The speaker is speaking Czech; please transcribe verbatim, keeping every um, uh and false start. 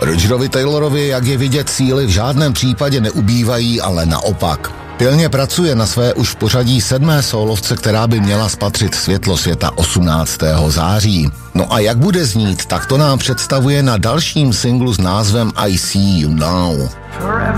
Rogerovi Taylorovi, jak je vidět, síly v žádném případě neubývají, ale naopak. Pilně pracuje na své už v pořadí sedmé sólovce, která by měla spatřit světlo světa osmnáctého září. No a jak bude znít, tak to nám představuje na dalším singlu s názvem I See You Now.